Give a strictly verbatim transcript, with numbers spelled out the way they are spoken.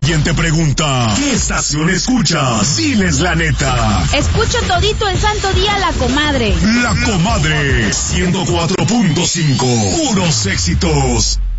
Quien te pregunta, ¿qué estación escuchas? Diles la neta. Escucho todito el santo día La Comadre. La Comadre, ciento cuatro punto cinco, puros éxitos.